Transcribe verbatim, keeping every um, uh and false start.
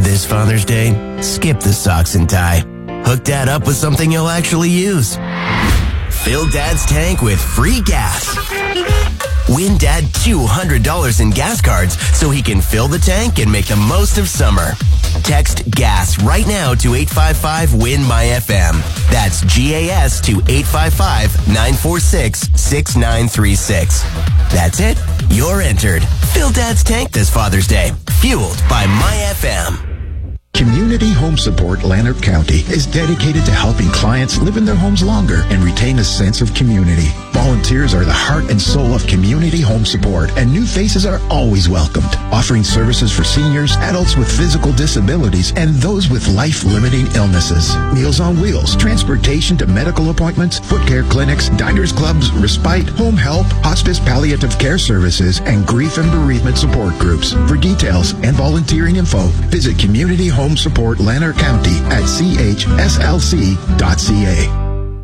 This Father's Day, skip the socks and tie. Hook Dad up with something you'll actually use. Fill Dad's tank with free gas. Win Dad two hundred dollars in gas cards so he can fill the tank and make the most of summer. Text GAS right now to eight five five win my F M. That's G A S to eight five five, nine four six, six nine three six. That's it. You're entered. Fill Dad's tank this Father's Day. Fueled by My F M. Community Home Support Lanark County is dedicated to helping clients live in their homes longer and retain a sense of community. Volunteers are the heart and soul of Community Home Support, and new faces are always welcomed, offering services for seniors, adults with physical disabilities, and those with life-limiting illnesses. Meals on Wheels, transportation to medical appointments, foot care clinics, diners clubs, respite, home help, hospice palliative care services, and grief and bereavement support groups. For details and volunteering info, visit Community Home Support Lanark County at c h s l c dot c a.